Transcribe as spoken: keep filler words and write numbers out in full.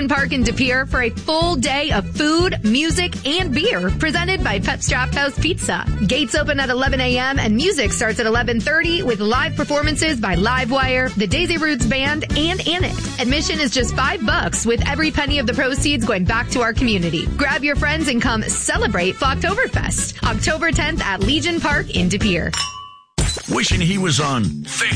Legion Park in De Pere for a full day of food, music, and beer presented by Pep's Draft House Pizza. Gates open at eleven a.m. and music starts at eleven thirty with live performances by Livewire, the Daisy Roots Band, and Anit. Admission is just five bucks with every penny of the proceeds going back to our community. Grab your friends and come celebrate Flocktoberfest, October tenth at Legion Park in De Pere. Wishing he was on